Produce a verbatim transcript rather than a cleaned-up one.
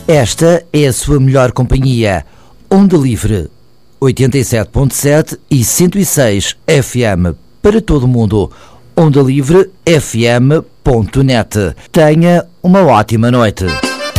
Esta é a sua melhor companhia. Onda Livre, oitenta e sete ponto sete e cento e seis F M para todo o mundo. onda livre f m ponto net. Tenha uma ótima noite.